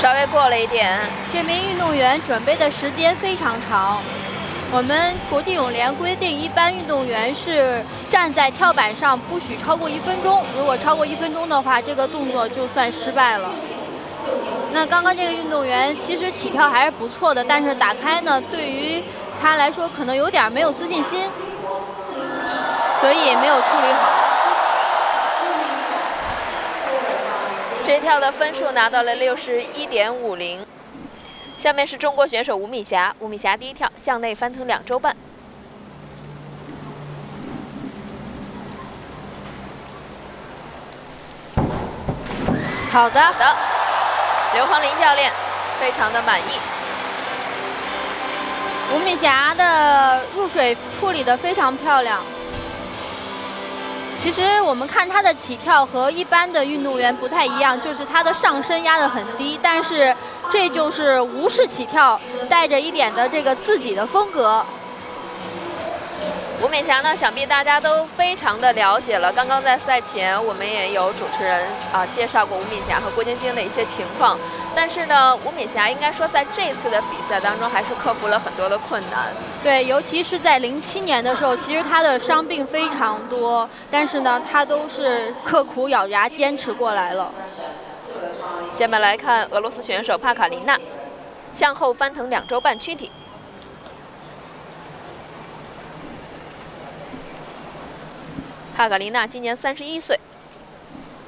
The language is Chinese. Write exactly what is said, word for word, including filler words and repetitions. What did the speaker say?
稍微过了一点。 这名运动员准备的时间非常长。我们国际泳联规定，一般运动员是站在跳板上不许超过一分钟，如果超过一分钟的话，这个动作就算失败了。那刚刚这个运动员其实起跳还是不错的，但是打开呢，对于他来说可能有点没有自信心，所以也没有处理好。 这跳的分数拿到了六十一点五零。下面是中国选手吴敏霞，吴敏霞第一跳向内翻腾两周半。 好的， 好的，刘黄林教练非常的满意。 吴敏霞的入水处理得非常漂亮。其实我们看她的起跳和一般的运动员不太一样，就是她的上身压得很低，但是这就是吴式起跳，带着一点的这个自己的风格。 吴敏霞呢，想必大家都非常的了解了。刚刚在赛前，我们也有主持人啊介绍过吴敏霞和郭晶晶的一些情况。但是呢，吴敏霞应该说在这次的比赛当中，还是克服了很多的困难。 对，尤其是在零七年的时候，其实她的伤病非常多，但是呢，她都是刻苦咬牙坚持过来了。 下面来看俄罗斯选手帕卡琳娜，向后翻腾两周半躯体。帕卡琳娜今年三十一岁，